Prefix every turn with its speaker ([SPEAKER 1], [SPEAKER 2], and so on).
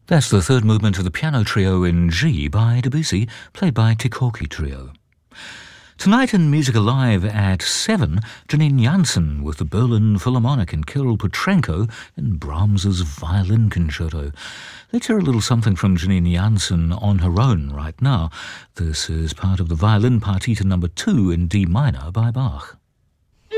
[SPEAKER 1] That's the third movement of the piano trio in G by Debussy, played by Tchaikovsky Trio. Tonight in Music Alive at 7, Janine Jansen with the Berlin Philharmonic and Kirill Petrenko in Brahms's Violin Concerto. Let's hear a little something from Janine Jansen on her own right now. This is part of the Violin Partita No. 2 in D minor by Bach.